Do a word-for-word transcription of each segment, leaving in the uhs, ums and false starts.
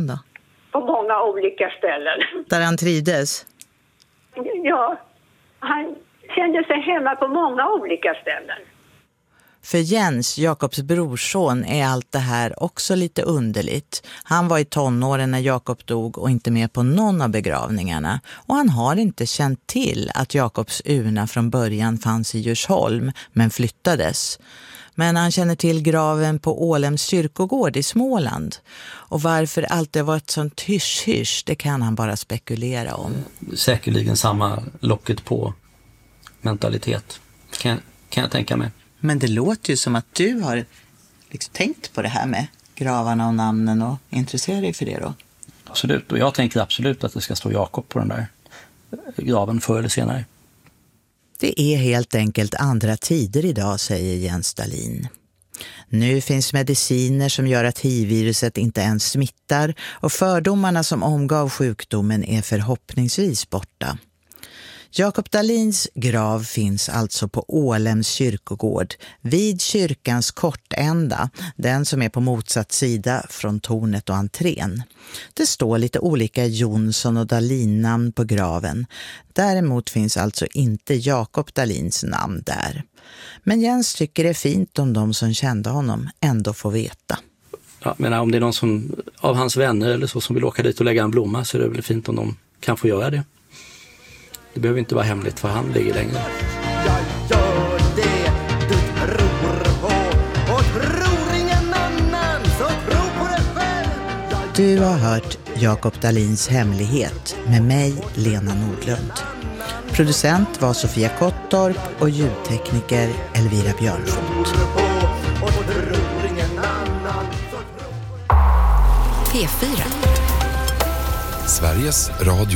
graven då? På många olika ställen. Där han trivdes? Ja, han kände sig hemma på många olika ställen. För Jens, Jakobs brorson, är allt det här också lite underligt. Han var i tonåren när Jakob dog och inte med på någon av begravningarna. Och han har inte känt till att Jakobs urna från början fanns i Djursholm men flyttades. Men han känner till graven på Ålems kyrkogård i Småland. Och varför allt det var ett sånt hysch-hysch, det kan han bara spekulera om. Säkerligen samma locket på mentalitet, kan, kan jag tänka mig. Men det låter ju som att du har liksom tänkt på det här med gravarna och namnen och intresserar dig för det då. Absolut, och jag tänker absolut att det ska stå Jakob på den där graven förr eller senare. Det är helt enkelt andra tider idag, säger Jens Dahlin. Nu finns mediciner som gör att H I V-viruset inte ens smittar och fördomarna som omgav sjukdomen är förhoppningsvis borta. Jakob Dahlins grav finns alltså på Ålems kyrkogård vid kyrkans kortända, den som är på motsatt sida från tornet och entrén. Det står lite olika Jonsson och Dahlin-namn på graven. Däremot finns alltså inte Jakob Dahlins namn där. Men Jens tycker det är fint om de som kände honom ändå får veta. Ja, men om det är någon som, av hans vänner eller så som vill åka dit och lägga en blomma, så är det väl fint om de kan få göra det. Det behöver inte vara hemligt för han ligger längre. Jag gör det du tror på och tror ingen annan, så tro på det själv. Du har hört Jakob Dahlins hemlighet med mig, Lena Nordlund. Producent var Sofia Kottorp och ljudtekniker Elvira Björnfot. P fyra. Sveriges Radio.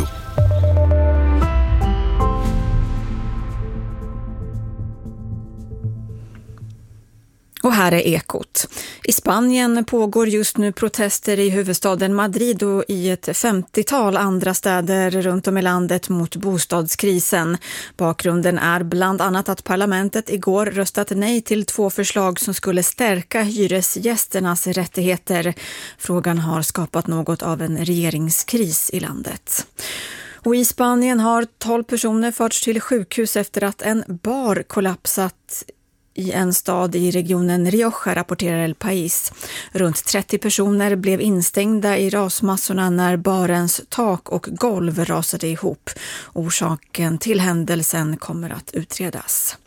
Och här är Ekot. I Spanien pågår just nu protester i huvudstaden Madrid och i ett femtiotal andra städer runt om i landet mot bostadskrisen. Bakgrunden är bland annat att parlamentet igår röstat nej till två förslag som skulle stärka hyresgästernas rättigheter. Frågan har skapat något av en regeringskris i landet. Och i Spanien har tolv personer förts till sjukhus efter att en bar kollapsat i en stad i regionen Rioja, rapporterar El País. Runt trettio personer blev instängda i rasmassorna när barens tak och golv rasade ihop. Orsaken till händelsen kommer att utredas.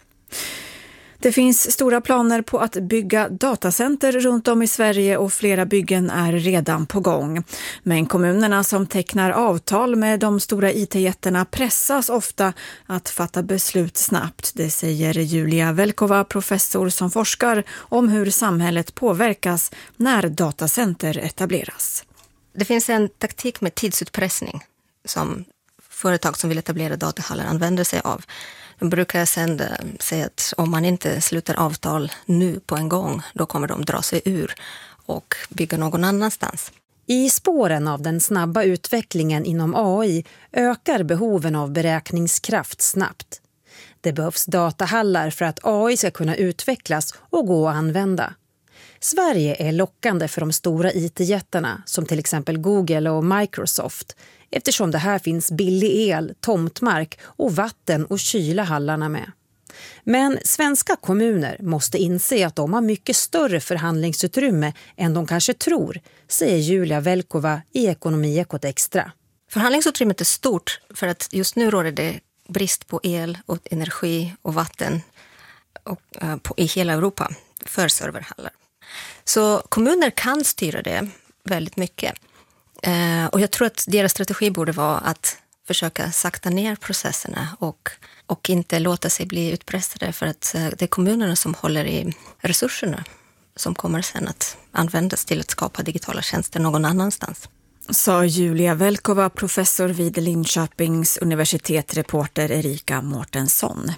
Det finns stora planer på att bygga datacenter runt om i Sverige och flera byggen är redan på gång. Men kommunerna som tecknar avtal med de stora I T-jätterna pressas ofta att fatta beslut snabbt. Det säger Julia Velkova, professor som forskar om hur samhället påverkas när datacenter etableras. Det finns en taktik med tidsutpressning som företag som vill etablera datahallar använder sig av. De brukar sedan säga att om man inte slutar avtal nu på en gång, då kommer de dra sig ur och bygga någon annanstans. I spåren av den snabba utvecklingen inom A I ökar behoven av beräkningskraft snabbt. Det behövs datahallar för att A I ska kunna utvecklas och gå att använda. Sverige är lockande för de stora I T-jättarna som till exempel Google och Microsoft, eftersom det här finns billig el, tomtmark och vatten och kyla hallarna med. Men svenska kommuner måste inse att de har mycket större förhandlingsutrymme än de kanske tror, säger Julia Velkova i Ekonomiekot Extra. Förhandlingsutrymmet är stort för att just nu råder det brist på el och energi och vatten och, uh, på, i hela Europa för serverhallar. Så kommuner kan styra det väldigt mycket. Uh, och jag tror att deras strategi borde vara att försöka sakta ner processerna och, och inte låta sig bli utpressade, för att uh, det är kommunerna som håller i resurserna som kommer sen att användas till att skapa digitala tjänster någon annanstans. Sa Julia Velkova, professor vid Linköpings universitet, reporter Erika Mårtensson.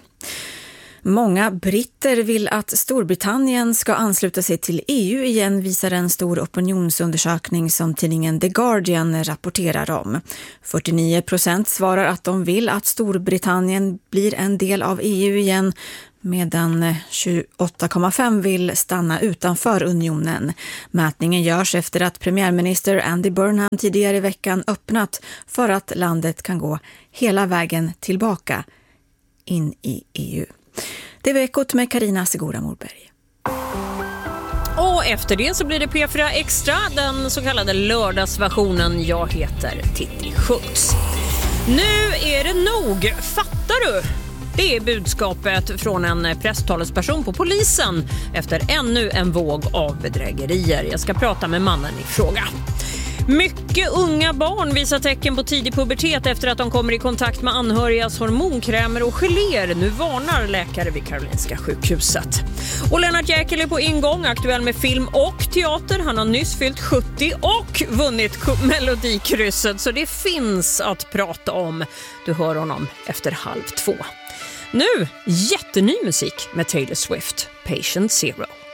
Många britter vill att Storbritannien ska ansluta sig till E U igen, visar en stor opinionsundersökning som tidningen The Guardian rapporterar om. fyrtionio procent svarar att de vill att Storbritannien blir en del av E U igen, medan tjugoåtta komma fem vill stanna utanför unionen. Mätningen görs efter att premiärminister Andy Burnham tidigare i veckan öppnat för att landet kan gå hela vägen tillbaka in i E U. Det var Ekot med Carina Segura Morberg. Och efter det så blir det P fyra Extra, den så kallade lördagsversionen. Jag heter Titti Schultz. Nu är det nog, fattar du? Det är budskapet från en presstalesperson på polisen efter ännu en våg av bedrägerier. Jag ska prata med mannen i fråga. Mycket unga barn visar tecken på tidig pubertet efter att de kommer i kontakt med anhörigas hormonkrämer och geléer. Nu varnar läkare vid Karolinska sjukhuset. Och Lennart Jäkel är på ingång, aktuell med film och teater. Han har nyss fyllt sjuttio och vunnit Melodikrysset, så det finns att prata om. Du hör honom efter halv två. Nu, jätteny musik med Taylor Swift, Patient Zero.